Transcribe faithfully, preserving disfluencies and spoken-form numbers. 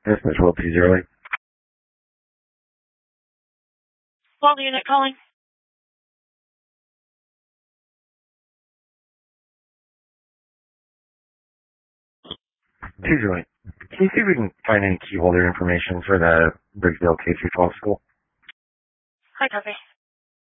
Yes, Miss Will two zero eight. twelve unit calling. two zero eight. Can you see if we can find any key holder information for the Briggsville K through twelve school? Hi, copy.